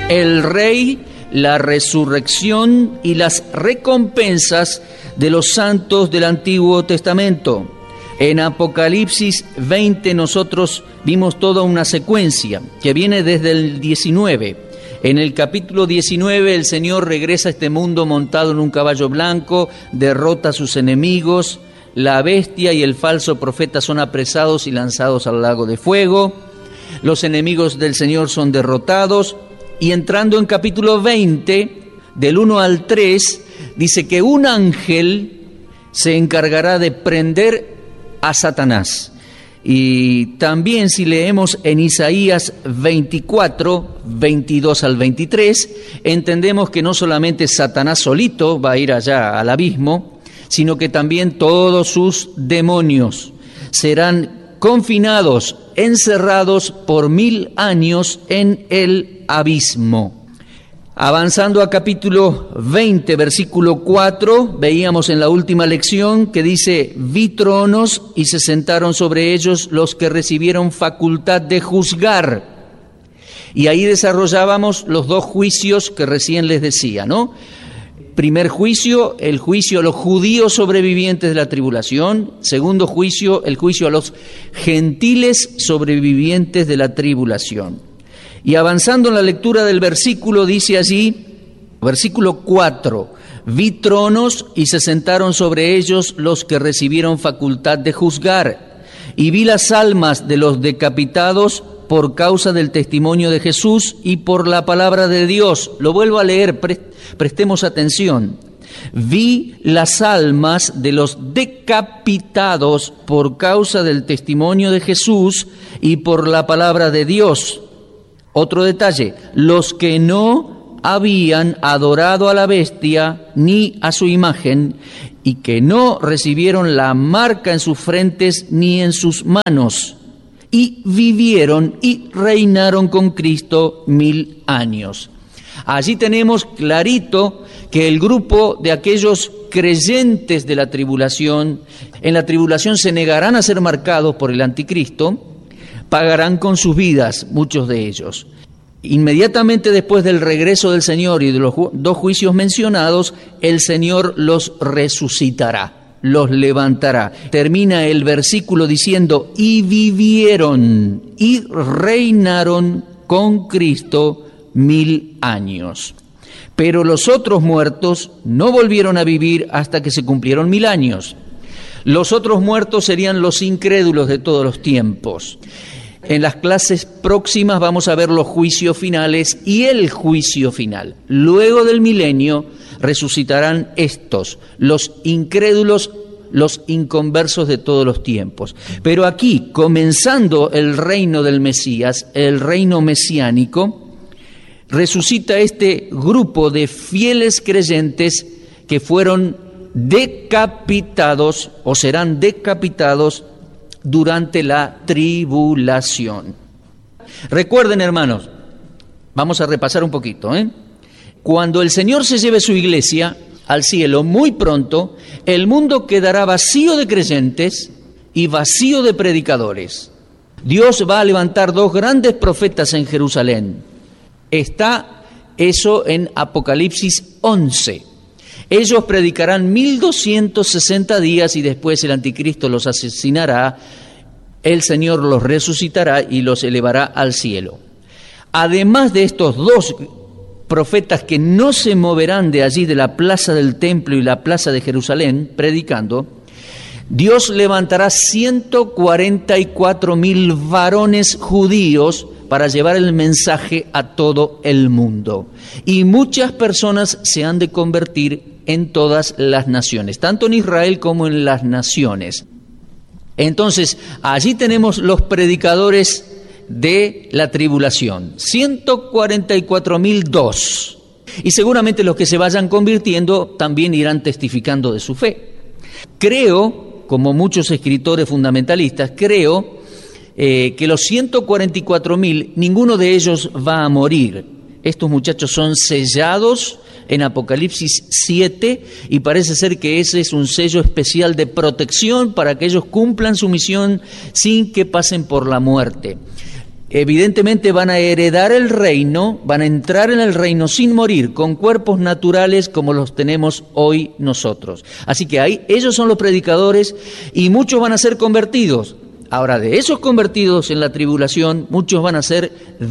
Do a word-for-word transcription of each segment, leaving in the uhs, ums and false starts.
el Rey, la resurrección y las recompensas de los santos del Antiguo Testamento. En Apocalipsis veinte nosotros vimos toda una secuencia que viene desde el diecinueve. En el capítulo diecinueve el Señor regresa a este mundo montado en un caballo blanco, derrota a sus enemigos, la bestia y el falso profeta son apresados y lanzados al lago de fuego, los enemigos del Señor son derrotados, y entrando en capítulo veinte, del uno al tres, dice que un ángel se encargará de prender a Satanás. Y también si leemos en Isaías veinticuatro, veintidós al veintitrés, entendemos que no solamente Satanás solito va a ir allá al abismo, sino que también todos sus demonios serán confinados, encerrados por mil años en el abismo. Avanzando a capítulo veinte, versículo cuatro, veíamos en la última lección que dice: vi tronos y se sentaron sobre ellos los que recibieron facultad de juzgar. Y ahí desarrollábamos los dos juicios que recién les decía, ¿no? Primer juicio, el juicio a los judíos sobrevivientes de la tribulación. Segundo juicio, el juicio a los gentiles sobrevivientes de la tribulación. Y avanzando en la lectura del versículo, dice allí, versículo cuatro, vi tronos y se sentaron sobre ellos los que recibieron facultad de juzgar, y vi las almas de los decapitados por causa del testimonio de Jesús y por la palabra de Dios. Lo vuelvo a leer, prestemos atención. Vi las almas de los decapitados por causa del testimonio de Jesús y por la palabra de Dios. Otro detalle, los que no habían adorado a la bestia ni a su imagen y que no recibieron la marca en sus frentes ni en sus manos, y vivieron y reinaron con Cristo mil años. Allí tenemos clarito que el grupo de aquellos creyentes de la tribulación, en la tribulación se negarán a ser marcados por el anticristo, pagarán con sus vidas, muchos de ellos. Inmediatamente después del regreso del Señor y de los ju- dos juicios mencionados, el Señor los resucitará, los levantará. Termina el versículo diciendo, y vivieron y reinaron con Cristo mil años. Pero los otros muertos no volvieron a vivir hasta que se cumplieron mil años. Los otros muertos serían los incrédulos de todos los tiempos. En las clases próximas vamos a ver los juicios finales y el juicio final. Luego del milenio resucitarán estos, los incrédulos, los inconversos de todos los tiempos. Pero aquí, comenzando el reino del Mesías, el reino mesiánico, resucita este grupo de fieles creyentes que fueron decapitados o serán decapitados durante la tribulación. Recuerden, hermanos, vamos a repasar un poquito, ¿eh? Cuando el Señor se lleve su iglesia al cielo muy pronto, el mundo quedará vacío de creyentes y vacío de predicadores. Dios va a levantar dos grandes profetas en Jerusalén. Está eso en Apocalipsis once. Ellos predicarán mil doscientos sesenta días y después el anticristo los asesinará, el Señor los resucitará y los elevará al cielo. Además de estos dos profetas que no se moverán de allí, de la plaza del templo y la plaza de Jerusalén, predicando, Dios levantará ciento cuarenta y cuatro mil varones judíos para llevar el mensaje a todo el mundo. Y muchas personas se han de convertir en todas las naciones, tanto en Israel como en las naciones. Entonces, allí tenemos los predicadores de la tribulación, ciento cuarenta y cuatro mil dos. Y seguramente los que se vayan convirtiendo también irán testificando de su fe. Creo, como muchos escritores fundamentalistas, creo eh, que los ciento cuarenta y cuatro mil, ninguno de ellos va a morir. Estos muchachos son sellados en Apocalipsis siete y parece ser que ese es un sello especial de protección para que ellos cumplan su misión sin que pasen por la muerte. evidentemente van a heredar el reino, van a entrar en el reino sin morir, con cuerpos naturales como los tenemos hoy nosotros. Así que ahí ellos son los predicadores y muchos van a ser convertidos. Ahora, de esos convertidos en la tribulación, muchos van a ser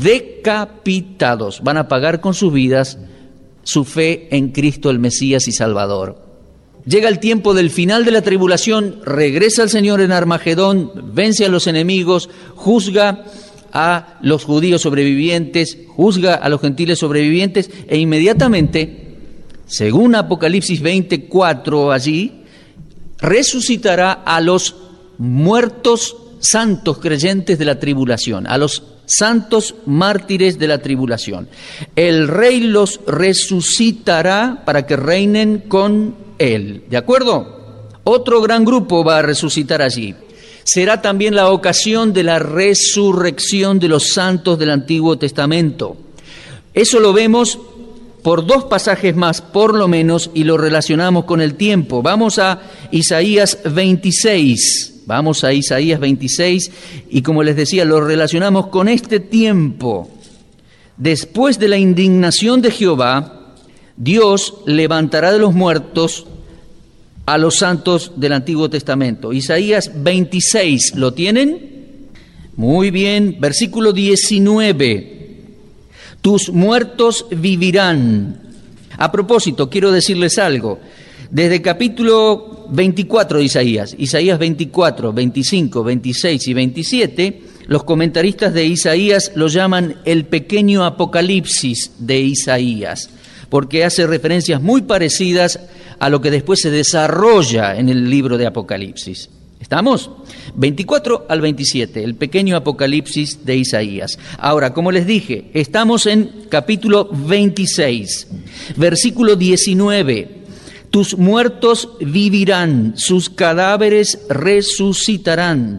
decapitados, van a pagar con sus vidas su fe en Cristo el Mesías y Salvador. Llega el tiempo del final de la tribulación, regresa el Señor en Armagedón, vence a los enemigos, juzga a los judíos sobrevivientes, juzga a los gentiles sobrevivientes e inmediatamente, según Apocalipsis veinticuatro allí, resucitará a los muertos santos creyentes de la tribulación, a los santos mártires de la tribulación. El Rey los resucitará para que reinen con Él. ¿De acuerdo? Otro gran grupo va a resucitar allí. Será también la ocasión de la resurrección de los santos del Antiguo Testamento. Eso lo vemos por dos pasajes más, por lo menos, y lo relacionamos con el tiempo. Vamos a Isaías veintiséis. Vamos a Isaías veintiséis y, como les decía, lo relacionamos con este tiempo. Después de la indignación de Jehová, Dios levantará de los muertos a los santos del Antiguo Testamento. Isaías veintiséis, ¿lo tienen? Muy bien, versículo diecinueve. Tus muertos vivirán. A propósito, quiero decirles algo. Desde capítulo veinticuatro de Isaías, Isaías veinticuatro, veinticinco, veintiséis y veintisiete, los comentaristas de Isaías lo llaman el pequeño Apocalipsis de Isaías, porque hace referencias muy parecidas a lo que después se desarrolla en el libro de Apocalipsis. ¿Estamos? veinticuatro al veintisiete, el pequeño Apocalipsis de Isaías. Ahora, como les dije, estamos en capítulo veintiséis, versículo diecinueve. Tus muertos vivirán, sus cadáveres resucitarán.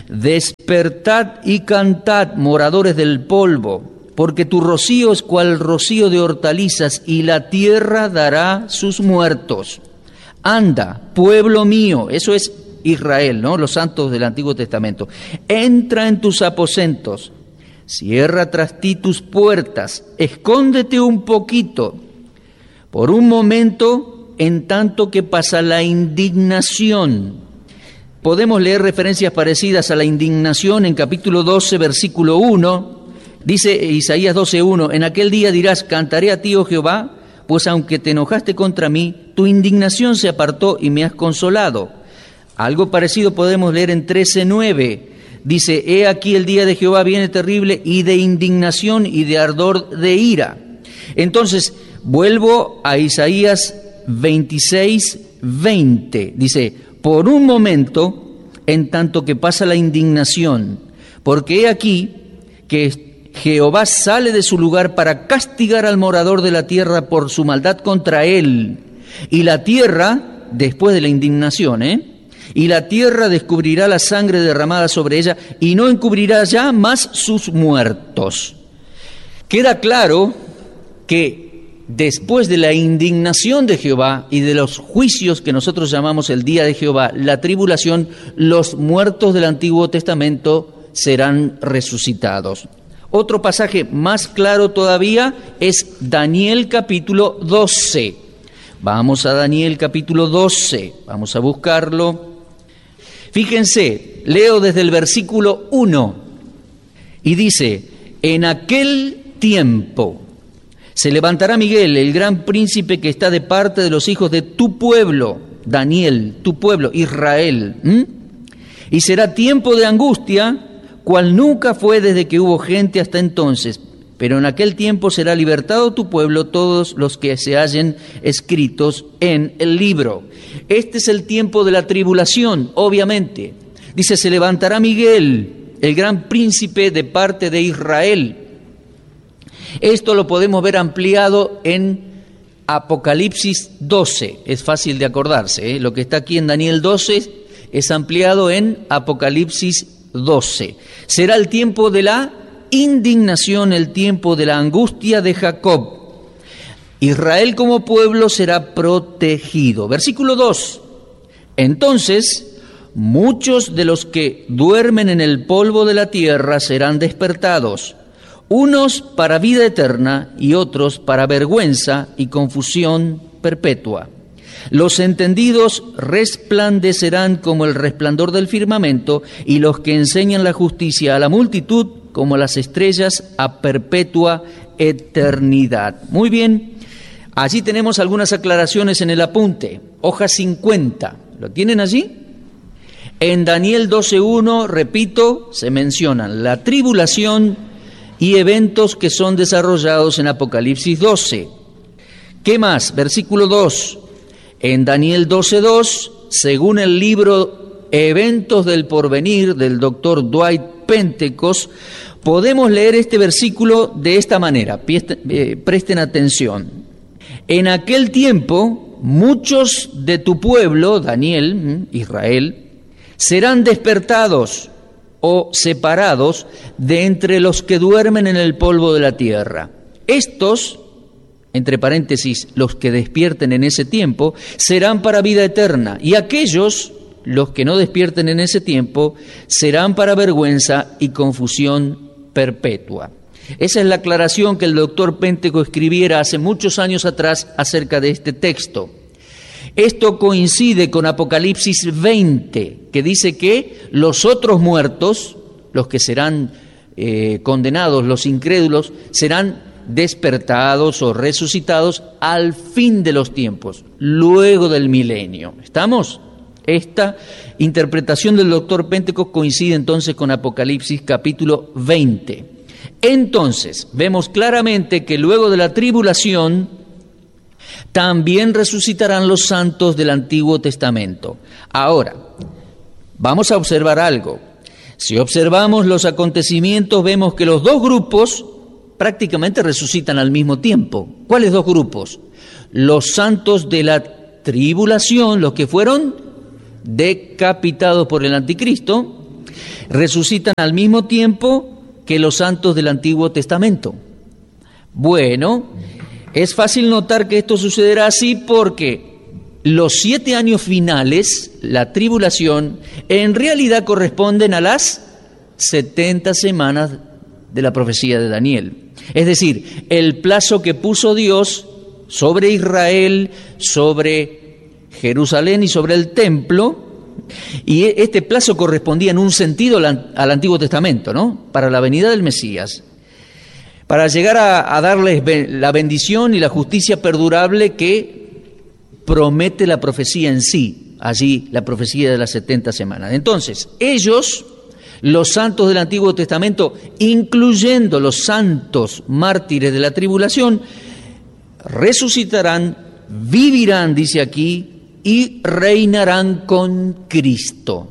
Despertad y cantad, moradores del polvo, porque tu rocío es cual rocío de hortalizas, y la tierra dará sus muertos. Anda, pueblo mío, eso es Israel, ¿no? Los santos del Antiguo Testamento. Entra en tus aposentos, cierra tras ti tus puertas, escóndete un poquito, por un momento, en tanto que pasa la indignación. Podemos leer referencias parecidas a la indignación en capítulo doce, versículo uno. Dice Isaías doce, uno, en aquel día dirás, cantaré a ti, oh Jehová, pues aunque te enojaste contra mí, tu indignación se apartó y me has consolado. Algo parecido podemos leer en trece, nueve. Dice, he aquí el día de Jehová viene terrible y de indignación y de ardor de ira. Entonces, vuelvo a Isaías veintiséis, veinte. Dice, por un momento, en tanto que pasa la indignación, porque he aquí que Jehová sale de su lugar para castigar al morador de la tierra por su maldad contra él. Y la tierra, después de la indignación, ¿eh? Y la tierra descubrirá la sangre derramada sobre ella y no encubrirá ya más sus muertos. Queda claro que después de la indignación de Jehová y de los juicios que nosotros llamamos el día de Jehová, la tribulación, los muertos del Antiguo Testamento serán resucitados. Otro pasaje más claro todavía es Daniel capítulo doce. Vamos a Daniel capítulo doce, vamos a buscarlo. Fíjense, leo desde el versículo uno y dice, en aquel tiempo se levantará Miguel, el gran príncipe que está de parte de los hijos de tu pueblo, Daniel, tu pueblo, Israel. ¿Mm? Y será tiempo de angustia, cual nunca fue desde que hubo gente hasta entonces. Pero en aquel tiempo será libertado tu pueblo, todos los que se hallen escritos en el libro. Este es el tiempo de la tribulación, obviamente. Dice, se levantará Miguel, el gran príncipe de parte de Israel. Esto lo podemos ver ampliado en Apocalipsis doce, es fácil de acordarse, ¿eh? Lo que está aquí en Daniel doce es ampliado en Apocalipsis doce. Será el tiempo de la indignación, el tiempo de la angustia de Jacob. Israel como pueblo será protegido. Versículo dos. Entonces muchos de los que duermen en el polvo de la tierra serán despertados, unos para vida eterna y otros para vergüenza y confusión perpetua. Los entendidos resplandecerán como el resplandor del firmamento, y los que enseñan la justicia a la multitud como las estrellas a perpetua eternidad. Muy bien, allí tenemos algunas aclaraciones en el apunte, hoja cincuenta. ¿Lo tienen allí? En Daniel doce uno, repito, se mencionan la tribulación y eventos que son desarrollados en Apocalipsis doce. ¿Qué más? Versículo dos. En Daniel doce dos, según el libro Eventos del Porvenir del doctor Dwight Pentecost, podemos leer este versículo de esta manera. Presten atención. En aquel tiempo, muchos de tu pueblo, Daniel, Israel, serán despertados o separados de entre los que duermen en el polvo de la tierra. Estos, entre paréntesis, los que despierten en ese tiempo, serán para vida eterna, y aquellos, los que no despierten en ese tiempo, serán para vergüenza y confusión perpetua. Esa es la aclaración que el doctor Pentecost escribiera hace muchos años atrás acerca de este texto. Esto coincide con Apocalipsis veinte, que dice que los otros muertos, los que serán eh, condenados, los incrédulos, serán despertados o resucitados al fin de los tiempos, luego del milenio. ¿Estamos? Esta interpretación del doctor Pentecost coincide entonces con Apocalipsis capítulo veinte. Entonces, vemos claramente que luego de la tribulación también resucitarán los santos del Antiguo Testamento. Ahora, vamos a observar algo. Si observamos los acontecimientos, vemos que los dos grupos prácticamente resucitan al mismo tiempo. ¿Cuáles dos grupos? Los santos de la tribulación, los que fueron decapitados por el anticristo, resucitan al mismo tiempo que los santos del Antiguo Testamento. Bueno, es fácil notar que esto sucederá así porque los siete años finales, la tribulación, en realidad corresponden a las setenta semanas de la profecía de Daniel. Es decir, el plazo que puso Dios sobre Israel, sobre Jerusalén y sobre el templo, y este plazo correspondía en un sentido al, al Antiguo Testamento, ¿no? Para la venida del Mesías, para llegar a, a darles la bendición y la justicia perdurable que promete la profecía en sí, allí la profecía de las setenta semanas. Entonces, ellos, los santos del Antiguo Testamento, incluyendo los santos mártires de la tribulación, resucitarán, vivirán, dice aquí, y reinarán con Cristo.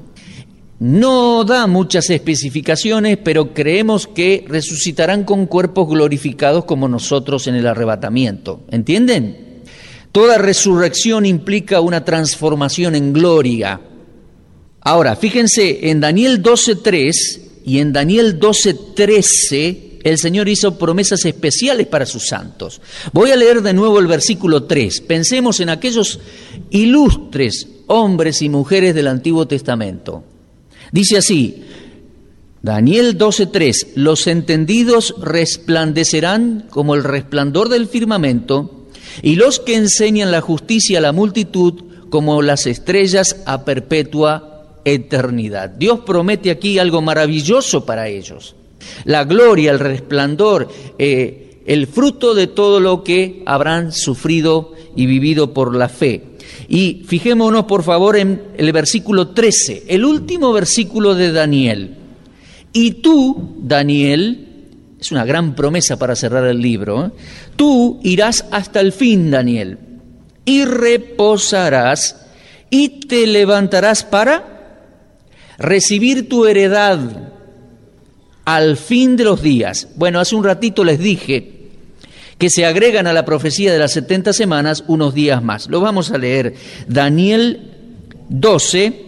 No da muchas especificaciones, pero creemos que resucitarán con cuerpos glorificados como nosotros en el arrebatamiento. ¿Entienden? Toda resurrección implica una transformación en gloria. Ahora, fíjense, en Daniel doce tres y en Daniel doce trece, el Señor hizo promesas especiales para sus santos. Voy a leer de nuevo el versículo tres. Pensemos en aquellos ilustres hombres y mujeres del Antiguo Testamento. Dice así, Daniel doce tres, los entendidos resplandecerán como el resplandor del firmamento, y los que enseñan la justicia a la multitud como las estrellas a perpetua eternidad. Dios promete aquí algo maravilloso para ellos. La gloria, el resplandor, eh, el fruto de todo lo que habrán sufrido y vivido por la fe. Y fijémonos por favor en el versículo trece, el último versículo de Daniel. Y tú, Daniel, es una gran promesa para cerrar el libro, ¿eh? Tú irás hasta el fin, Daniel, y reposarás y te levantarás para recibir tu heredad al fin de los días. Bueno, hace un ratito les dije que se agregan a la profecía de las setenta semanas unos días más. Lo vamos a leer. Daniel doce,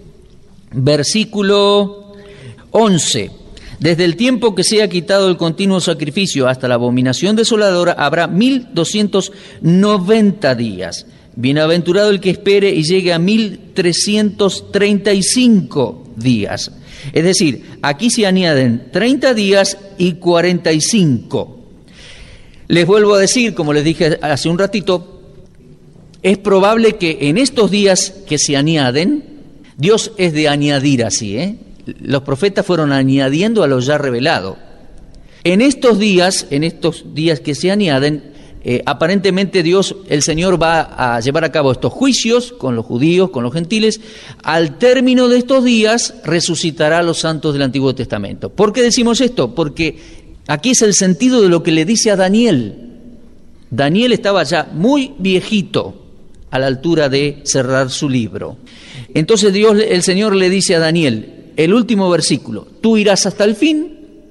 versículo once. Desde el tiempo que sea quitado el continuo sacrificio hasta la abominación desoladora habrá mil doscientos noventa días. Bienaventurado el que espere y llegue a mil trescientos treinta y cinco días. Es decir, aquí se añaden treinta días y cuarenta y cinco. Les vuelvo a decir, como les dije hace un ratito, es probable que en estos días que se añaden, Dios es de añadir así, ¿eh? Los profetas fueron añadiendo a lo ya revelado. En estos días, en estos días que se añaden, eh, aparentemente Dios, el Señor va a llevar a cabo estos juicios con los judíos, con los gentiles. Al término de estos días resucitará a los santos del Antiguo Testamento. ¿Por qué decimos esto? Porque aquí es el sentido de lo que le dice a Daniel. Daniel estaba ya muy viejito a la altura de cerrar su libro. Entonces Dios, el Señor le dice a Daniel, el último versículo, tú irás hasta el fin,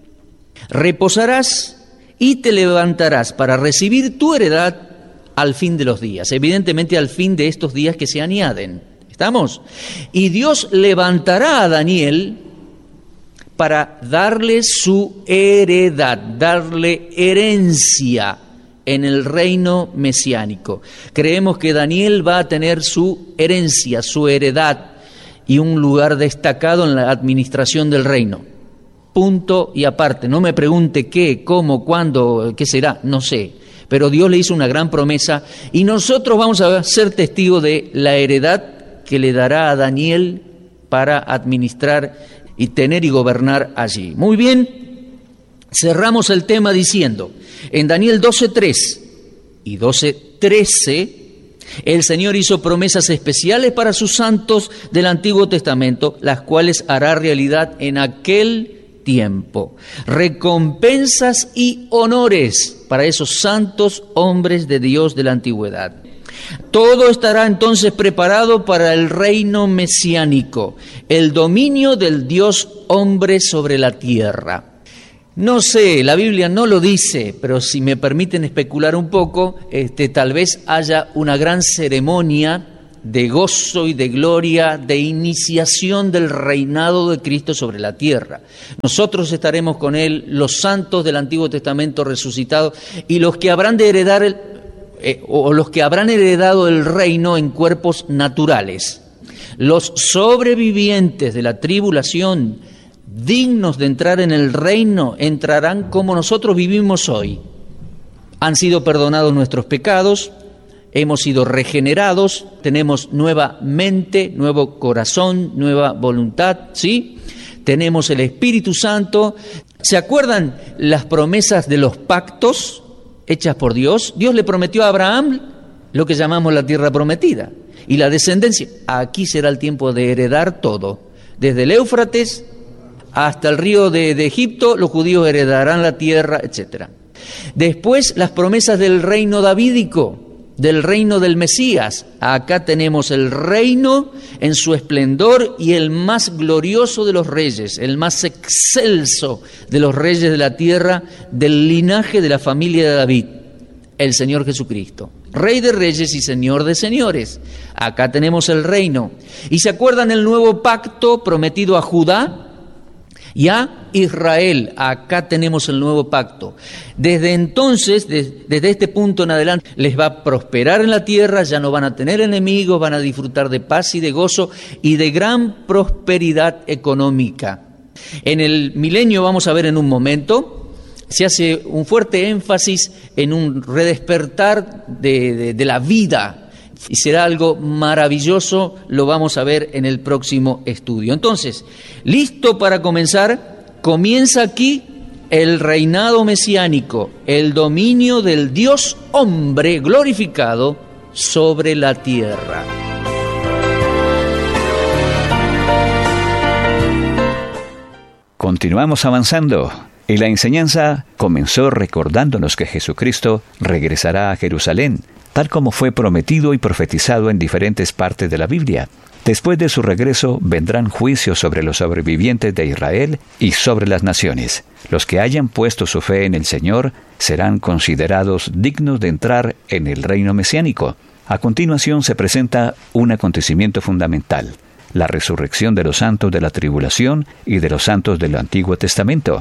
reposarás y te levantarás para recibir tu heredad al fin de los días, evidentemente al fin de estos días que se añaden. ¿Estamos? Y Dios levantará a Daniel para darle su heredad, darle herencia en el reino mesiánico. Creemos que Daniel va a tener su herencia, su heredad y un lugar destacado en la administración del reino. Punto y aparte. No me pregunte qué, cómo, cuándo, qué será, no sé. Pero Dios le hizo una gran promesa y nosotros vamos a ser testigos de la heredad que le dará a Daniel para administrar y tener y gobernar allí. Muy bien, cerramos el tema diciendo, en Daniel doce tres y doce trece, el Señor hizo promesas especiales para sus santos del Antiguo Testamento, las cuales hará realidad en aquel tiempo. Recompensas y honores para esos santos hombres de Dios de la antigüedad. Todo estará entonces preparado para el reino mesiánico, el dominio del Dios hombre sobre la tierra. No sé, la Biblia no lo dice, pero si me permiten especular un poco, este, tal vez haya una gran ceremonia de gozo y de gloria, de iniciación del reinado de Cristo sobre la tierra. Nosotros estaremos con Él, los santos del Antiguo Testamento resucitados, y los que habrán de heredar el, eh, o los que habrán heredado el reino en cuerpos naturales. Los sobrevivientes de la tribulación, dignos de entrar en el reino, entrarán como nosotros vivimos hoy. Han sido perdonados nuestros pecados, hemos sido regenerados, tenemos nueva mente, nuevo corazón, nueva voluntad, ¿sí? Tenemos el Espíritu Santo. ¿Se acuerdan las promesas de los pactos hechas por Dios? Dios le prometió a Abraham lo que llamamos la tierra prometida y la descendencia. Aquí será el tiempo de heredar todo, desde el Éufrates hasta el río de, de Egipto, los judíos heredarán la tierra, etcétera. Después, las promesas del reino davídico, del reino del Mesías. Acá tenemos el reino en su esplendor y el más glorioso de los reyes, el más excelso de los reyes de la tierra, del linaje de la familia de David, el Señor Jesucristo. Rey de reyes y Señor de señores. Acá tenemos el reino. ¿Y se acuerdan el nuevo pacto prometido a Judá y a Israel? Acá tenemos el nuevo pacto. Desde entonces, des, desde este punto en adelante, les va a prosperar en la tierra, ya no van a tener enemigos, van a disfrutar de paz y de gozo y de gran prosperidad económica. En el milenio, vamos a ver en un momento, se hace un fuerte énfasis en un redespertar de, de, de la vida. Y será algo maravilloso, lo vamos a ver en el próximo estudio. Entonces, listo para comenzar, comienza aquí el reinado mesiánico, el dominio del Dios hombre glorificado sobre la tierra. Continuamos avanzando. Y la enseñanza comenzó recordándonos que Jesucristo regresará a Jerusalén, tal como fue prometido y profetizado en diferentes partes de la Biblia. Después de su regreso vendrán juicios sobre los sobrevivientes de Israel y sobre las naciones. Los que hayan puesto su fe en el Señor serán considerados dignos de entrar en el reino mesiánico. A continuación se presenta un acontecimiento fundamental: la resurrección de los santos de la tribulación y de los santos del Antiguo Testamento.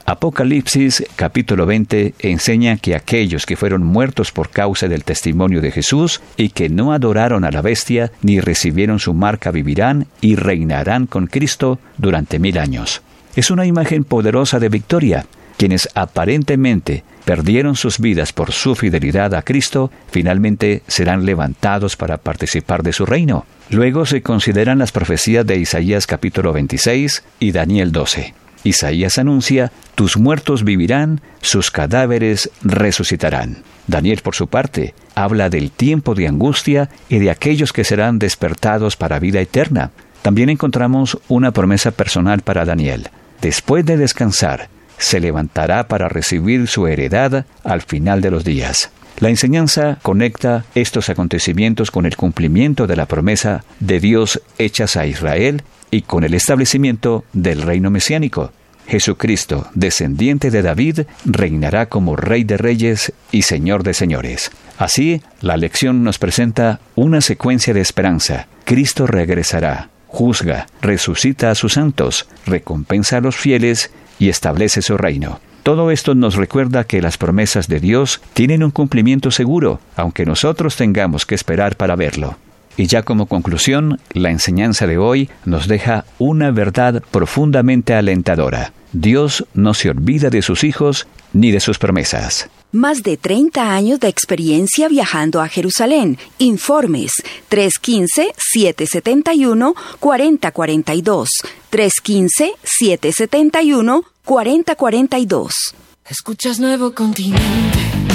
Apocalipsis capítulo veinte enseña que aquellos que fueron muertos por causa del testimonio de Jesús y que no adoraron a la bestia ni recibieron su marca vivirán y reinarán con Cristo durante mil años. Es una imagen poderosa de victoria. Quienes aparentemente perdieron sus vidas por su fidelidad a Cristo, finalmente serán levantados para participar de su reino. Luego se consideran las profecías de Isaías capítulo veintiséis y Daniel doce. Isaías anuncia, tus muertos vivirán, sus cadáveres resucitarán. Daniel, por su parte, habla del tiempo de angustia y de aquellos que serán despertados para vida eterna. También encontramos una promesa personal para Daniel. Después de descansar, se levantará para recibir su heredad al final de los días. La enseñanza conecta estos acontecimientos con el cumplimiento de la promesa de Dios hechas a Israel y con el establecimiento del reino mesiánico. Jesucristo, descendiente de David, reinará como Rey de Reyes y Señor de Señores. Así, la lección nos presenta una secuencia de esperanza. Cristo regresará, juzga, resucita a sus santos, recompensa a los fieles y establece su reino. Todo esto nos recuerda que las promesas de Dios tienen un cumplimiento seguro, aunque nosotros tengamos que esperar para verlo. Y ya como conclusión, la enseñanza de hoy nos deja una verdad profundamente alentadora. Dios no se olvida de sus hijos ni de sus promesas. Más de treinta años de experiencia viajando a Jerusalén. Informes tres uno cinco, siete siete uno, cuatro cero cuatro dos. tres uno cinco, siete siete uno, cuatro cero cuatro dos. Escuchas Nuevo Continente.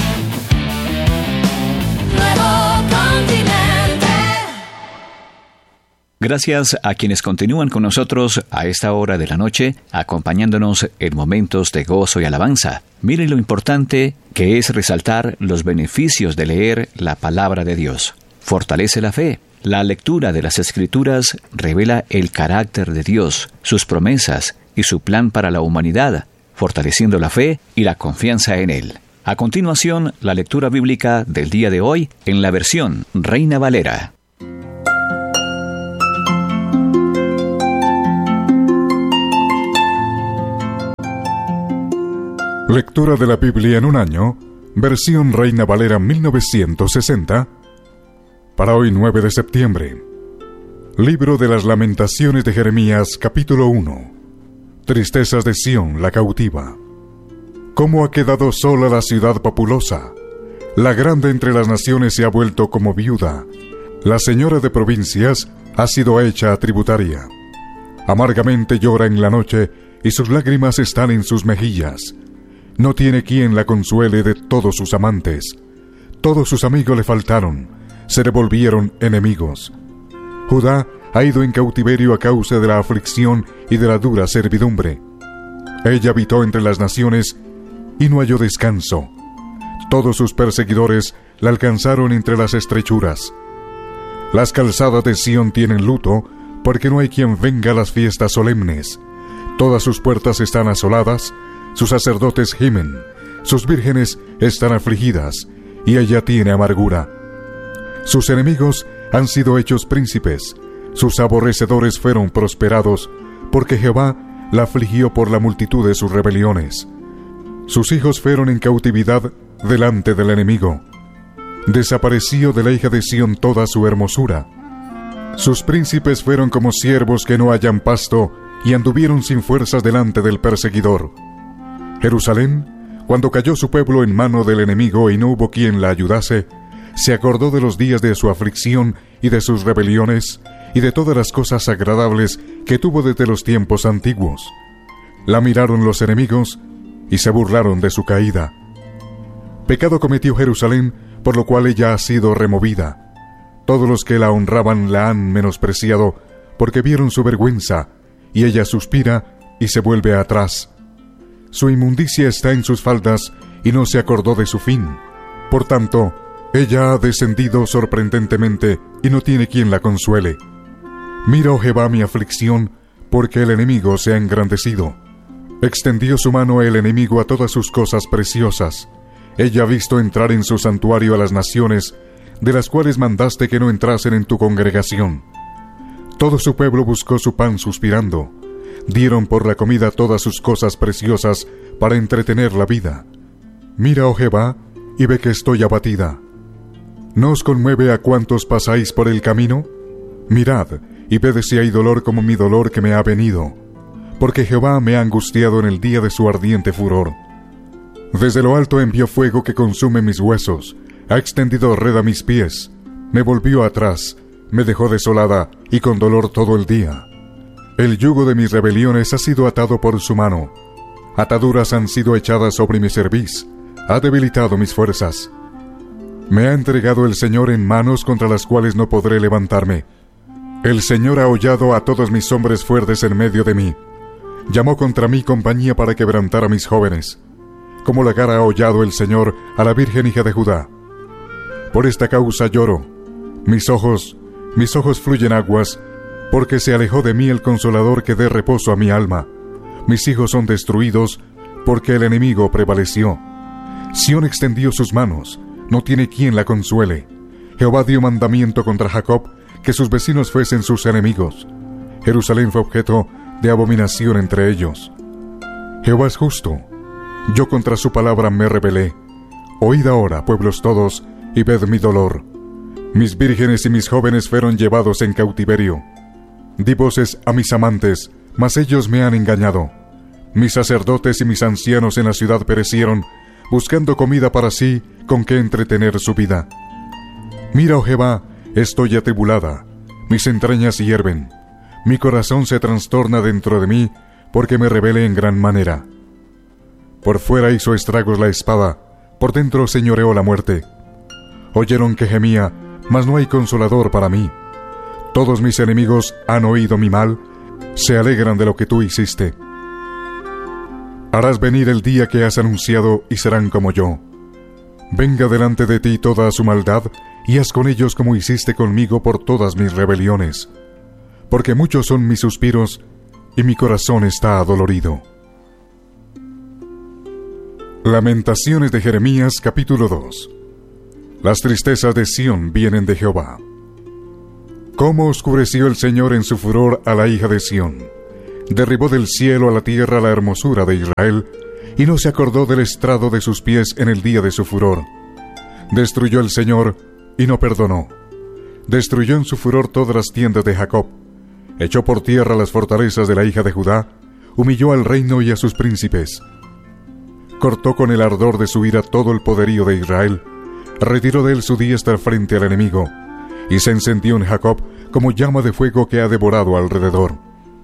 Nuevo Continente. Gracias a quienes continúan con nosotros a esta hora de la noche, acompañándonos en momentos de gozo y alabanza. Miren lo importante que es resaltar los beneficios de leer la palabra de Dios. Fortalece la fe. La lectura de las Escrituras revela el carácter de Dios, sus promesas y su plan para la humanidad, fortaleciendo la fe y la confianza en Él. A continuación, la lectura bíblica del día de hoy en la versión Reina Valera. Lectura de la Biblia en un año, versión Reina Valera mil novecientos sesenta, para hoy nueve de septiembre. Libro de las Lamentaciones de Jeremías, capítulo uno. Tristezas de Sión, la cautiva. ¿Cómo ha quedado sola la ciudad populosa? La grande entre las naciones se ha vuelto como viuda. La señora de provincias ha sido hecha tributaria. Amargamente llora en la noche y sus lágrimas están en sus mejillas. No tiene quien la consuele de todos sus amantes. Todos sus amigos le faltaron, se le volvieron enemigos. Judá ha ido en cautiverio a causa de la aflicción y de la dura servidumbre. Ella habitó entre las naciones y no halló descanso. Todos sus perseguidores la alcanzaron entre las estrechuras. Las calzadas de Sión tienen luto, porque no hay quien venga a las fiestas solemnes. Todas sus puertas están asoladas, sus sacerdotes gimen, sus vírgenes están afligidas, y ella tiene amargura. Sus enemigos han sido hechos príncipes, sus aborrecedores fueron prosperados, porque Jehová la afligió por la multitud de sus rebeliones. Sus hijos fueron en cautividad delante del enemigo. Desapareció de la hija de Sión toda su hermosura. Sus príncipes fueron como siervos que no hallan pasto, y anduvieron sin fuerzas delante del perseguidor. Jerusalén, cuando cayó su pueblo en mano del enemigo y no hubo quien la ayudase, se acordó de los días de su aflicción y de sus rebeliones, y de todas las cosas agradables que tuvo desde los tiempos antiguos. La miraron los enemigos, y se burlaron de su caída. Pecado cometió Jerusalén, por lo cual ella ha sido removida. Todos los que la honraban la han menospreciado, porque vieron su vergüenza, y ella suspira y se vuelve atrás. Su inmundicia está en sus faldas, y no se acordó de su fin. Por tanto, ella ha descendido sorprendentemente, y no tiene quien la consuele. Mira, oh Jehová, mi aflicción, porque el enemigo se ha engrandecido. Extendió su mano el enemigo a todas sus cosas preciosas. Ella ha visto entrar en su santuario a las naciones, de las cuales mandaste que no entrasen en tu congregación. Todo su pueblo buscó su pan suspirando. Dieron por la comida todas sus cosas preciosas para entretener la vida. Mira, oh Jehová, y ve que estoy abatida. ¿No os conmueve a cuantos pasáis por el camino? Mirad, y ved si hay dolor como mi dolor que me ha venido, porque Jehová me ha angustiado en el día de su ardiente furor. Desde lo alto envió fuego que consume mis huesos, ha extendido red a mis pies, me volvió atrás, me dejó desolada y con dolor todo el día. El yugo de mis rebeliones ha sido atado por su mano, ataduras han sido echadas sobre mi cerviz, ha debilitado mis fuerzas. Me ha entregado el Señor en manos contra las cuales no podré levantarme. El Señor ha hollado a todos mis hombres fuertes en medio de mí. Llamó contra mí compañía para quebrantar a mis jóvenes. Como lagar ha hollado el Señor a la Virgen hija de Judá. Por esta causa lloro. Mis ojos, mis ojos fluyen aguas, porque se alejó de mí el Consolador que dé reposo a mi alma. Mis hijos son destruidos, porque el enemigo prevaleció. Sión extendió sus manos, no tiene quien la consuele. Jehová dio mandamiento contra Jacob, que sus vecinos fuesen sus enemigos. Jerusalén fue objeto de abominación entre ellos. Jehová es justo. Yo contra su palabra me rebelé. Oíd ahora, pueblos todos, y ved mi dolor. Mis vírgenes y mis jóvenes fueron llevados en cautiverio. Di voces a mis amantes, mas ellos me han engañado. Mis sacerdotes y mis ancianos en la ciudad perecieron, buscando comida para sí, con que entretener su vida. Mira, oh Jehová, estoy atribulada, mis entrañas hierven, mi corazón se trastorna dentro de mí, porque me rebelé en gran manera. Por fuera hizo estragos la espada, por dentro señoreó la muerte. Oyeron que gemía, mas no hay consolador para mí. Todos mis enemigos han oído mi mal, se alegran de lo que tú hiciste. Harás venir el día que has anunciado y serán como yo. Venga delante de ti toda su maldad, y haz con ellos como hiciste conmigo por todas mis rebeliones. Porque muchos son mis suspiros, y mi corazón está adolorido. Lamentaciones de Jeremías, capítulo dos. Las tristezas de Sión vienen de Jehová. ¿Cómo oscureció el Señor en su furor a la hija de Sión? Derribó del cielo a la tierra la hermosura de Israel, y no se acordó del estrado de sus pies en el día de su furor. Destruyó el Señor, y no perdonó. Destruyó en su furor todas las tiendas de Jacob. Echó por tierra las fortalezas de la hija de Judá, humilló al reino y a sus príncipes. Cortó con el ardor de su ira todo el poderío de Israel, retiró de él su diestra frente al enemigo, y se encendió en Jacob como llama de fuego que ha devorado alrededor.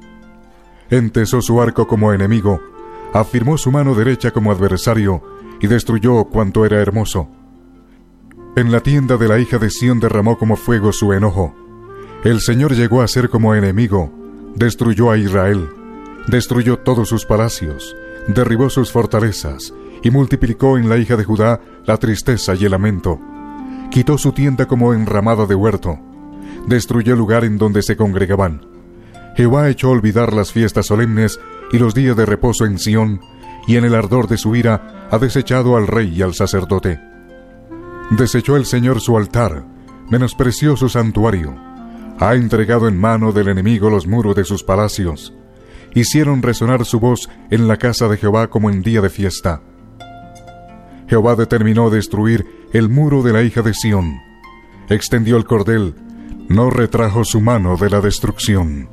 Entesó su arco como enemigo, afirmó su mano derecha como adversario, y destruyó cuanto era hermoso. En la tienda de la hija de Sión derramó como fuego su enojo. El Señor llegó a ser como enemigo, destruyó a Israel, destruyó todos sus palacios, derribó sus fortalezas, y multiplicó en la hija de Judá la tristeza y el lamento. Quitó su tienda como enramada de huerto, destruyó el lugar en donde se congregaban. Jehová echó olvidar las fiestas solemnes y los días de reposo en Sión, y en el ardor de su ira ha desechado al rey y al sacerdote. Desechó el Señor su altar, menospreció su santuario, ha entregado en mano del enemigo los muros de sus palacios. Hicieron resonar su voz en la casa de Jehová como en día de fiesta. Jehová determinó destruir el muro de la hija de Sión. Extendió el cordel, no retrajo su mano de la destrucción.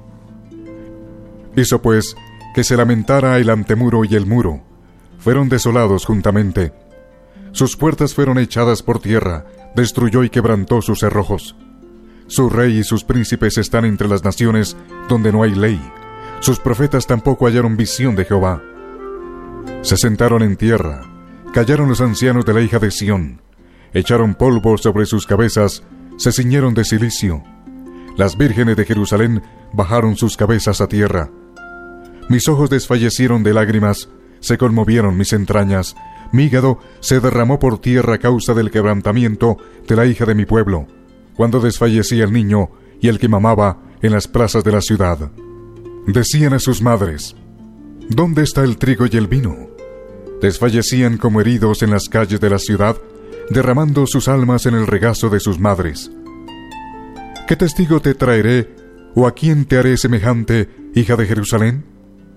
Hizo pues que se lamentara el antemuro y el muro. Fueron desolados juntamente. Sus puertas fueron echadas por tierra, destruyó y quebrantó sus cerrojos. Su rey y sus príncipes están entre las naciones donde no hay ley. Sus profetas tampoco hallaron visión de Jehová. Se sentaron en tierra, callaron los ancianos de la hija de Sión, echaron polvo sobre sus cabezas, se ciñeron de cilicio. Las vírgenes de Jerusalén bajaron sus cabezas a tierra. Mis ojos desfallecieron de lágrimas, se conmovieron mis entrañas, mi hígado se derramó por tierra a causa del quebrantamiento de la hija de mi pueblo, cuando desfallecía el niño y el que mamaba en las plazas de la ciudad. Decían a sus madres: ¿dónde está el trigo y el vino? Desfallecían como heridos en las calles de la ciudad, derramando sus almas en el regazo de sus madres. ¿Qué testigo te traeré, o a quién te haré semejante, hija de Jerusalén?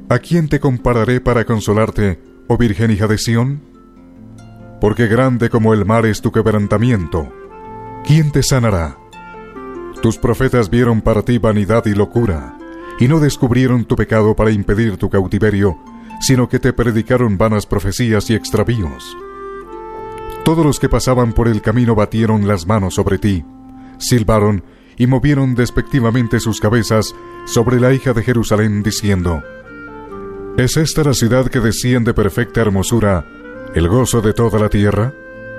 ¿A quién te compararé para consolarte, oh Virgen hija de Sión? Porque grande como el mar es tu quebrantamiento. ¿Quién te sanará? Tus profetas vieron para ti vanidad y locura, y no descubrieron tu pecado para impedir tu cautiverio, sino que te predicaron vanas profecías y extravíos. Todos los que pasaban por el camino batieron las manos sobre ti, silbaron y movieron despectivamente sus cabezas sobre la hija de Jerusalén, diciendo: ¿Es esta la ciudad que decían de perfecta hermosura, el gozo de toda la tierra?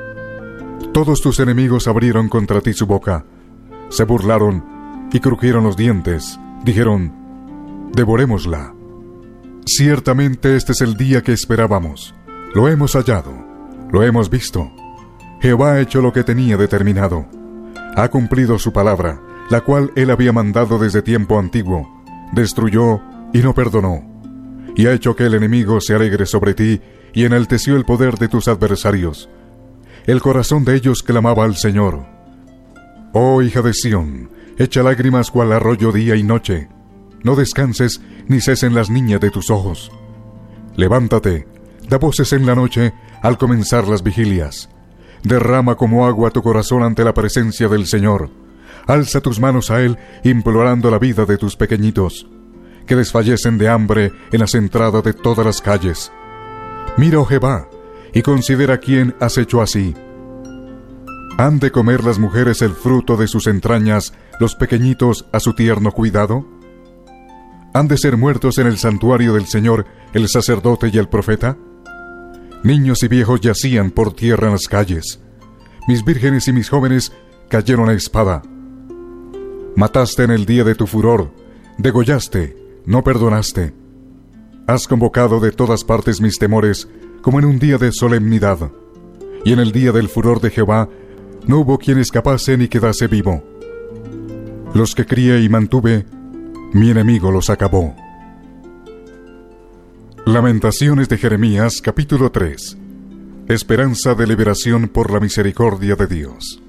Todos tus enemigos abrieron contra ti su boca, se burlaron y crujieron los dientes, dijeron: devorémosla. Ciertamente este es el día que esperábamos, lo hemos hallado, lo hemos visto. Jehová ha hecho lo que tenía determinado, ha cumplido su palabra, la cual él había mandado desde tiempo antiguo, destruyó y no perdonó, y ha hecho que el enemigo se alegre sobre ti, y enalteció el poder de tus adversarios. El corazón de ellos clamaba al Señor. Oh hija de Sión, echa lágrimas cual arroyo día y noche. No descanses, ni cesen las niñas de tus ojos. Levántate, da voces en la noche al comenzar las vigilias. Derrama como agua tu corazón ante la presencia del Señor. Alza tus manos a Él, implorando la vida de tus pequeñitos, que desfallecen de hambre en las entradas de todas las calles. Mira, oh Jehová, y considera quién has hecho así. ¿Han de comer las mujeres el fruto de sus entrañas, los pequeñitos a su tierno cuidado? ¿Han de ser muertos en el santuario del Señor el sacerdote y el profeta? Niños y viejos yacían por tierra en las calles. Mis vírgenes y mis jóvenes cayeron a espada. Mataste en el día de tu furor, degollaste, no perdonaste. Has convocado de todas partes mis temores, como en un día de solemnidad. Y en el día del furor de Jehová, no hubo quien escapase ni quedase vivo. Los que crié y mantuve, mi enemigo los acabó. Lamentaciones de Jeremías, capítulo tres. Esperanza de liberación por la misericordia de Dios.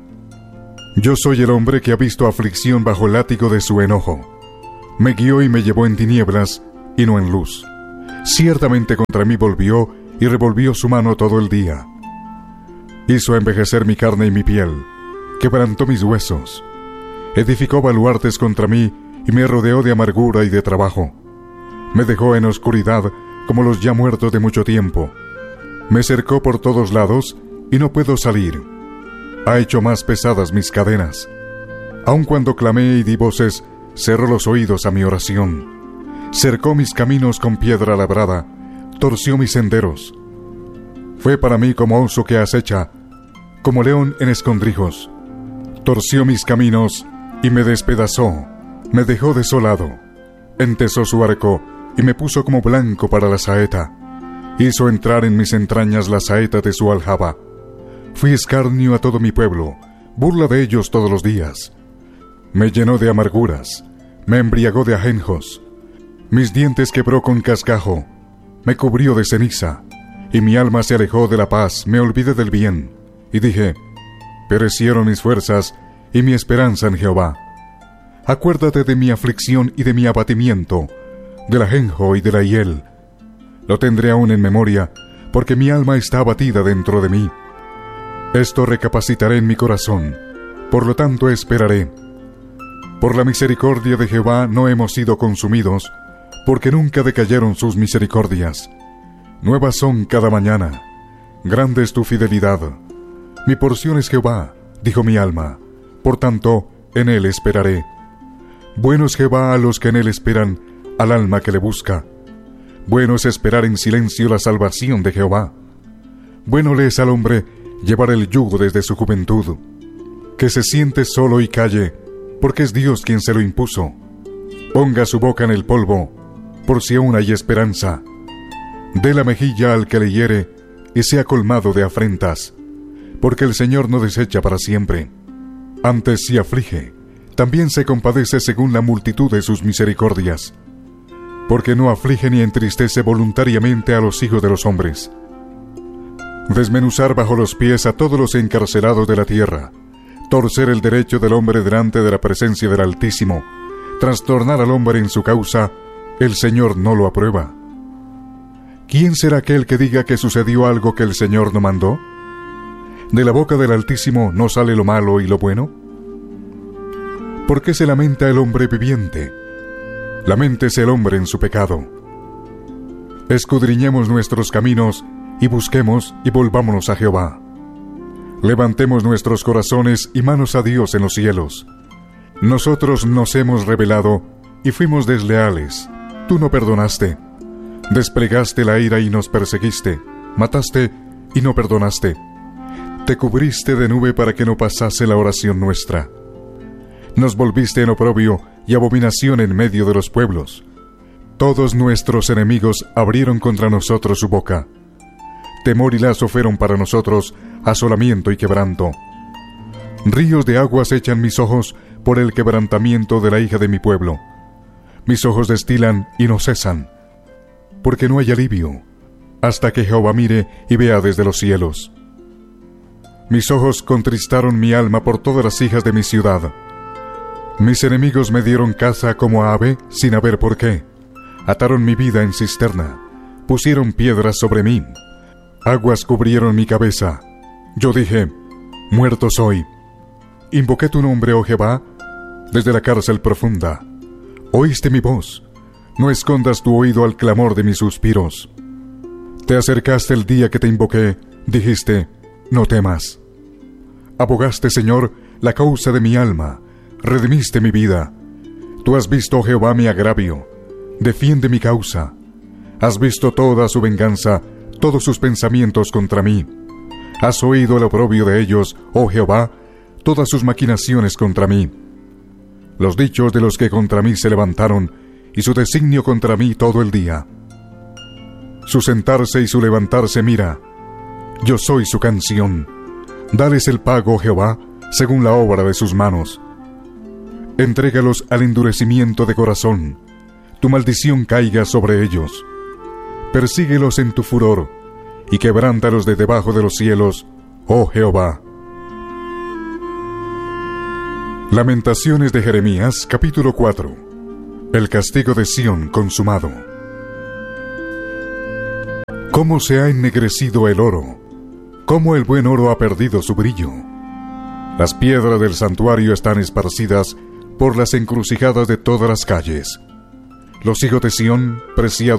Yo soy el hombre que ha visto aflicción bajo el látigo de su enojo. Me guió y me llevó en tinieblas, y no en luz. Ciertamente contra mí volvió, y revolvió su mano todo el día. Hizo envejecer mi carne y mi piel, quebrantó mis huesos. Edificó baluartes contra mí, y me rodeó de amargura y de trabajo. Me dejó en oscuridad, como los ya muertos de mucho tiempo. Me cercó por todos lados, y no puedo salir. Ha hecho más pesadas mis cadenas. Aun cuando clamé y di voces, cerró los oídos a mi oración. Cercó mis caminos con piedra labrada, torció mis senderos. Fue para mí como oso que acecha, como león en escondrijos. Torció mis caminos y me despedazó, me dejó desolado. Entesó su arco y me puso como blanco para la saeta. Hizo entrar en mis entrañas la saeta de su aljaba. Fui escarnio a todo mi pueblo, burla de ellos todos los días. Me llenó de amarguras, me embriagó de ajenjos. Mis dientes quebró con cascajo, me cubrió de ceniza, y mi alma se alejó de la paz, me olvidé del bien. Y dije: perecieron mis fuerzas y mi esperanza en Jehová. Acuérdate de mi aflicción y de mi abatimiento, del ajenjo y de la hiel. Lo tendré aún en memoria, porque mi alma está abatida dentro de mí. Esto recapacitaré en mi corazón, por lo tanto esperaré. Por la misericordia de Jehová no hemos sido consumidos, porque nunca decayeron sus misericordias. Nuevas son cada mañana, grande es tu fidelidad. Mi porción es Jehová, dijo mi alma, por tanto, en él esperaré. Bueno es Jehová a los que en él esperan, al alma que le busca. Bueno es esperar en silencio la salvación de Jehová. Bueno le es al hombre llevar el yugo desde su juventud. Que se siente solo y calle, porque es Dios quien se lo impuso. Ponga su boca en el polvo, por si aún hay esperanza. Dé la mejilla al que le hiere, y sea colmado de afrentas, porque el Señor no desecha para siempre. Antes si aflige, también se compadece según la multitud de sus misericordias, porque no aflige ni entristece voluntariamente a los hijos de los hombres. Desmenuzar bajo los pies a todos los encarcelados de la tierra, torcer el derecho del hombre delante de la presencia del Altísimo, trastornar al hombre en su causa, el Señor no lo aprueba. ¿Quién será aquel que diga que sucedió algo que el Señor no mandó? ¿De la boca del Altísimo no sale lo malo y lo bueno? ¿Por qué se lamenta el hombre viviente? Laméntese el hombre en su pecado. Escudriñemos nuestros caminos y busquemos y volvámonos a Jehová. Levantemos nuestros corazones y manos a Dios en los cielos. Nosotros nos hemos rebelado y fuimos desleales. Tú no perdonaste. Desplegaste la ira y nos perseguiste. Mataste y no perdonaste. Te cubriste de nube para que no pasase la oración nuestra. Nos volviste en oprobio y abominación en medio de los pueblos. Todos nuestros enemigos abrieron contra nosotros su boca. Temor y lazo fueron para nosotros asolamiento y quebranto. Ríos de aguas echan mis ojos por el quebrantamiento de la hija de mi pueblo. Mis ojos destilan y no cesan, porque no hay alivio, hasta que Jehová mire y vea desde los cielos. Mis ojos contristaron mi alma por todas las hijas de mi ciudad. Mis enemigos me dieron caza como ave sin haber por qué. Ataron mi vida en cisterna, pusieron piedras sobre mí. Aguas cubrieron mi cabeza. Yo dije, muerto soy. Invoqué tu nombre, oh Jehová, desde la cárcel profunda. Oíste mi voz. No escondas tu oído al clamor de mis suspiros. Te acercaste el día que te invoqué, dijiste, no temas. Abogaste, Señor, la causa de mi alma, redimiste mi vida. Tú has visto, oh Jehová, mi agravio, defiende mi causa. Has visto toda su venganza, todos sus pensamientos contra mí. Has oído el oprobio de ellos, oh Jehová, todas sus maquinaciones contra mí. Los dichos de los que contra mí se levantaron, y su designio contra mí todo el día. Su sentarse y su levantarse mira. Yo soy su canción. Dales el pago, Jehová, según la obra de sus manos. Entrégalos al endurecimiento de corazón. Tu maldición caiga sobre ellos. Persíguelos en tu furor, y quebrántalos de debajo de los cielos, oh Jehová. Lamentaciones de Jeremías, capítulo cuatro. El castigo de Sión consumado. ¿Cómo se ha ennegrecido el oro? ¿Cómo el buen oro ha perdido su brillo? Las piedras del santuario están esparcidas por las encrucijadas de todas las calles. Los hijos de Sión, preciados